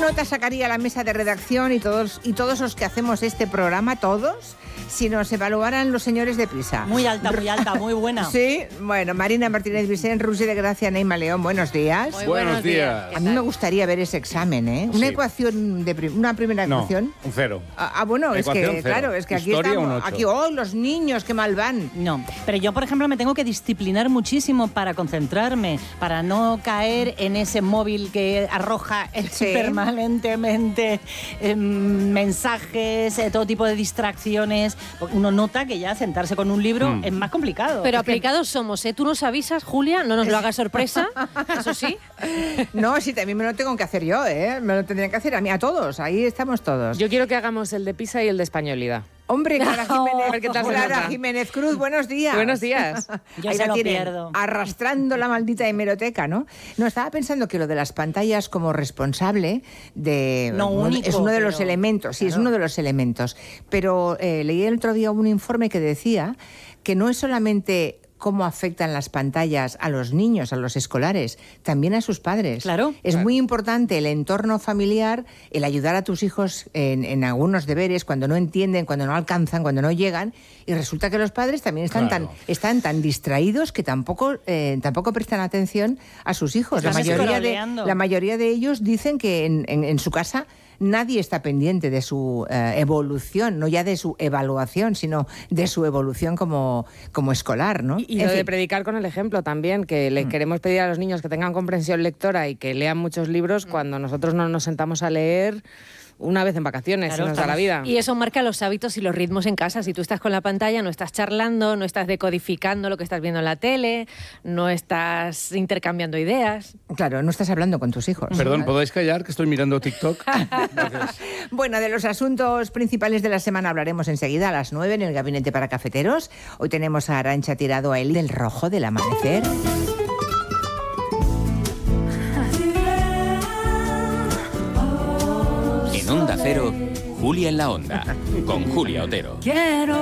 nota sacaría la mesa de redacción y todos los que hacemos este programa, todos, si nos evaluaran los señores de Pisa? Muy alta, muy buena. Sí, bueno, Marina Martínez Vicent, Rusi de Gracia, Neima León, buenos días. Muy buenos días. A mí me gustaría ver ese examen, ¿eh? Una ecuación, una primera ecuación. No, un 0. Bueno, ecuación es que, claro, es que aquí Historia, estamos. un 8. Aquí, los niños, qué mal van. No, pero yo, por ejemplo, me tengo que disciplinar muchísimo para concentrarme, para no caer en ese móvil que arroja permanentemente mensajes, todo tipo de distracciones. Uno nota que ya sentarse con un libro es más complicado. Pero aplicados somos, ¿eh? Tú nos avisas, Julia, no nos lo hagas sorpresa, eso sí. No, sí, también me lo tengo que hacer yo, ¿eh? Me lo tendrían que hacer a mí, a todos, ahí estamos todos. Yo quiero que hagamos el de Pisa y el de españolidad. Hombre, Clara Jiménez, A ver qué tal se Clara nota. Jiménez Cruz, buenos días. Buenos días. Yo Ahí se la lo tienen, pierdo. arrastrando la maldita hemeroteca, ¿no? No, estaba pensando que lo de las pantallas como responsable de... No único, es uno de los pero- elementos, sí, claro. es uno de los elementos. Pero leí el otro día un informe que decía que no es solamente cómo afectan las pantallas a los niños, a los escolares, también a sus padres. Claro. Es muy importante el entorno familiar, el ayudar a tus hijos en algunos deberes, cuando no entienden, cuando no alcanzan, cuando no llegan, y resulta que los padres también están, están tan distraídos que tampoco prestan atención a sus hijos. La Están scrolleando. mayoría de ellos dicen que en su casa nadie está pendiente de su evolución, no ya de su evaluación, sino de su evolución como escolar, ¿no? Y lo de predicar con el ejemplo también, que le queremos pedir a los niños que tengan comprensión lectora y que lean muchos libros cuando nosotros no nos sentamos a leer una vez en vacaciones, Claro, si nos da la vida. Y eso marca los hábitos y los ritmos en casa. Si tú estás con la pantalla, no estás charlando, no estás decodificando lo que estás viendo en la tele, no estás intercambiando ideas. Claro, no estás hablando con tus hijos. Perdón, ¿podéis callar que estoy mirando TikTok? Gracias. Bueno, de los asuntos principales de la semana hablaremos enseguida a las 9 en el Gabinete para Cafeteros. Hoy tenemos a Arantxa Tirado a El del Rojo del Amanecer. En Onda Cero, Julia en la Onda, con Julia Otero. Quiero